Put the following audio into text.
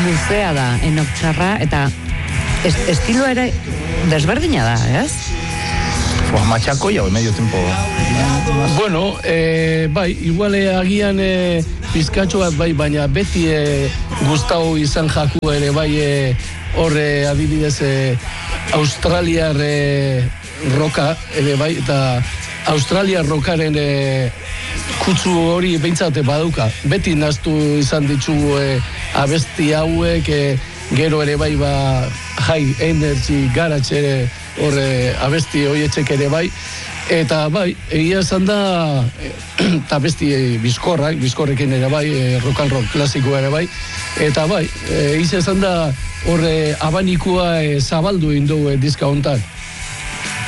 luzea da, Enok Txarra, eta estiloa ere desberdina da, ez? Machaco ya medio tiempo. Bueno, bai, igual agian pizkatxo bat bai, baina beti gustau izan jaku ere bai horre adibidez Australiar roka ere bai, eta Australiar rokaren kutsu hori behintzate baduka. Beti naztu izan ditugu abesti hauek, gero ere bai high energy garage ere horre abesti hoietxek ere bai, eta bai, egia esan da eta abesti bizkorrekin ere bai, rock and roll klasikoa ere bai, eta bai, egia esan da horre abanikua zabaldu indu diska hontan.